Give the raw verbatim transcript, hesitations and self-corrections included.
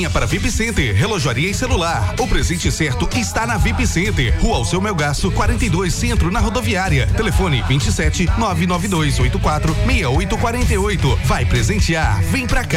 Venha para V I P Center, relojaria e celular. O presente certo está na V I P Center. Rua Alceu Melgaço, quarenta e dois, Centro, na Rodoviária. Telefone vinte e sete, nove nove dois oito quatro, seis oito quatro oito. Vai presentear, vem pra cá.